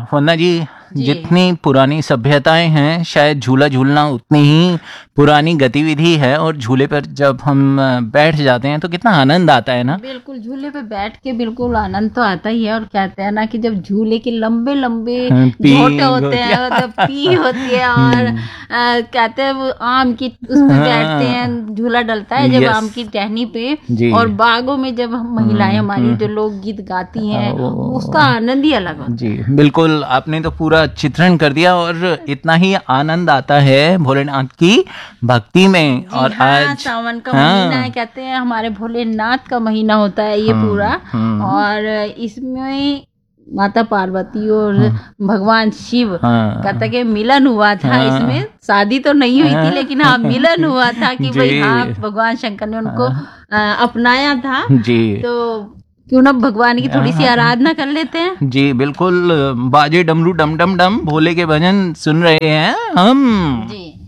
वंदना जी, जितनी पुरानी सभ्यताएं हैं शायद झूला झूलना उतनी ही पुरानी गतिविधि है, और झूले पर जब हम बैठ जाते हैं तो कितना आनंद आता है ना। बिल्कुल, झूले पे बैठ के बिल्कुल आनंद तो आता ही है। और कहते हैं ना कि जब झूले के लंबे लंबे झोटे होते हैं तो पी होती है, और कहते हैं वो आम की उस पे बैठते हैं, झूला डलता है जब आम की टहनी पे, और बागों में जब महिलाएं हमारी जो लोग गीत गाती हैं उसका आनंद ही अलग होता है। जी बिल्कुल, आपने तो पूरा चित्रण कर दिया, और इतना ही आनंद आता है भोलेनाथ की भक्ति में। और आज सावन का महीना है, कहते हैं हमारे भोलेनाथ का महीना होता है ये पूरा, और इसमें माता पार्वती और भगवान शिव कहता कि मिलन हुआ था। इसमें शादी तो नहीं हुई थी, लेकिन हाँ मिलन हुआ था कि भाई हाँ भगवान शंकर ने उनको अपनाया था। जी, तो क्यों ना भगवान की थोड़ी सी आराधना कर लेते हैं। जी बिल्कुल, बाजे डमरू डम डम डम, भोले के भजन सुन रहे हैं हम। जी।